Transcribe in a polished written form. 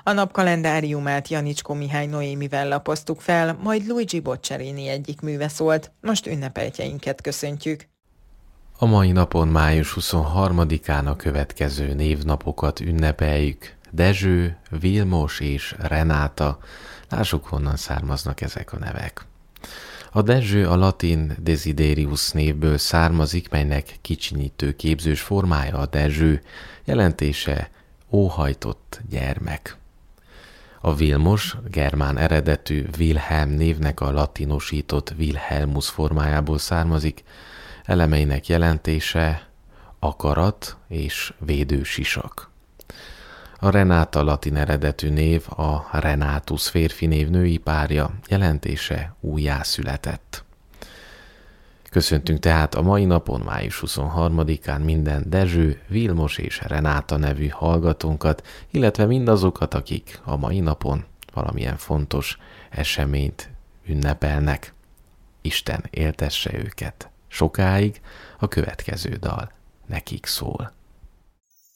A nap kalendáriumát Janicskó Mihály Noémivel lapoztuk fel, majd Luigi Boccherini egyik műve szólt. Most ünnepeltjeinket köszöntjük. A mai napon, május 23-án a következő névnapokat ünnepeljük. Dezső, Vilmos és Renáta. Lássuk, honnan származnak ezek a nevek. A Dezső a latin desiderius névből származik, melynek kicsinyítő képzős formája a Dezső, jelentése óhajtott gyermek. A Vilmos germán eredetű Wilhelm névnek a latinosított Wilhelmus formájából származik, elemeinek jelentése akarat és védősisak. A Renáta latin eredetű név a Renatus férfi név női párja, jelentése újjászületett. Köszöntünk tehát a mai napon, május 23-án minden Dezső, Vilmos és Renáta nevű hallgatónkat, illetve mindazokat, akik a mai napon valamilyen fontos eseményt ünnepelnek. Isten éltesse őket sokáig, a következő dal nekik szól.